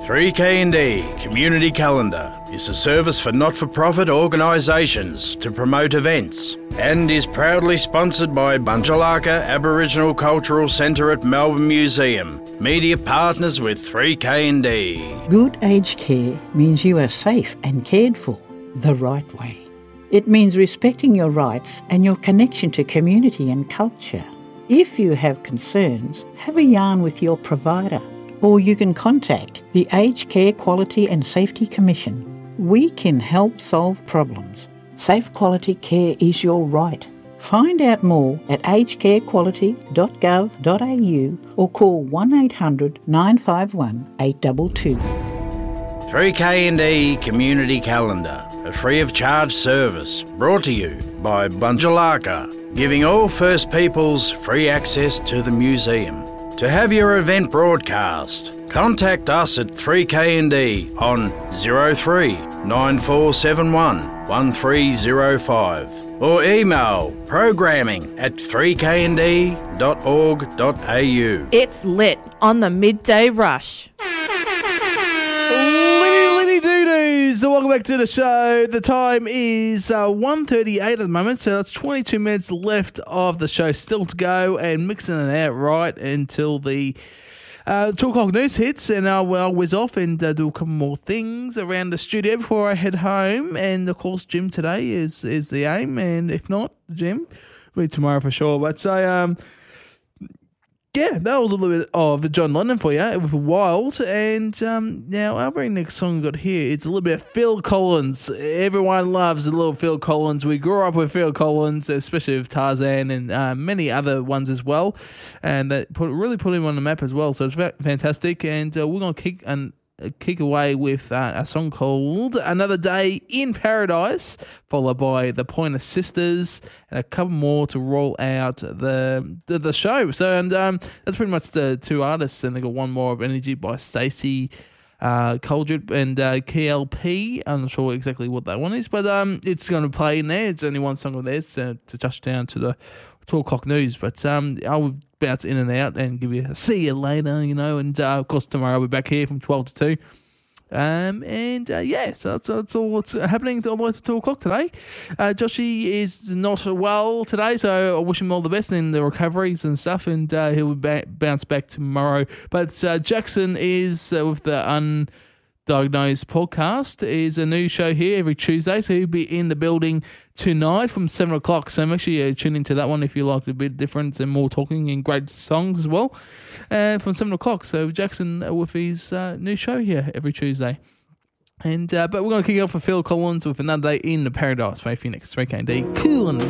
3K&D Community Calendar is a service for not-for-profit organisations to promote events and is proudly sponsored by Bunjalaka Aboriginal Cultural Centre at Melbourne Museum, media partners with 3K&D. Good aged care means you are safe and cared for the right way. It means respecting your rights and your connection to community and culture. If you have concerns, have a yarn with your provider, or you can contact the Aged Care Quality and Safety Commission. We can help solve problems. Safe quality care is your right. Find out more at agedcarequality.gov.au or call 1800 951 822. 3K&D Community Calendar, a free of charge service brought to you by Bunjalaka, giving all First Peoples free access to the museum. To have your event broadcast, contact us at 3K&D on 03 9471 1305 or email programming@3knd.org.au. It's lit on the midday rush. So welcome back to the show. The time is 1:38 at the moment, so that's 22 minutes left of the show still to go, and mixing it out right until the 2 o'clock news hits, and I'll whiz off and do a couple more things around the studio before I head home. And of course, gym today is the aim, and if not, the gym will be tomorrow for sure. But so yeah, that was a little bit of John Lennon for you with Wild. And now our very next song we got here, it's a little bit of Phil Collins. Everyone loves a little Phil Collins. We grew up with Phil Collins, especially with Tarzan and many other ones as well. And that really put him on the map as well. So it's fantastic. And we're going to kick away with a song called Another Day in Paradise, followed by the Pointer Sisters and a couple more to roll out the show. So and that's pretty much the 2 artists, and they got one more of Energy by Stacey Coldred and KLP. I'm not sure exactly what that one is, but it's going to play in there. It's only one song of theirs to touch down to the 2 o'clock news, but I will bounce in and out and give you a see you later, and of course tomorrow I'll be back here from 12 to 2. So that's all what's happening all the way to 2 o'clock today. Joshy is not well today, so I wish him all the best in the recoveries and stuff, and he'll bounce back tomorrow. But Jackson is with the Undiagnosed podcast, is a new show here every Tuesday, so he'll be in the building tonight from 7 o'clock, so make sure you tune into that one if you like a bit different and more talking and great songs as well, from 7 o'clock. So Jackson with his new show here every Tuesday. And but we're going to kick it off for Phil Collins with Another Day in the Paradise by Phoenix 3KD. Cool and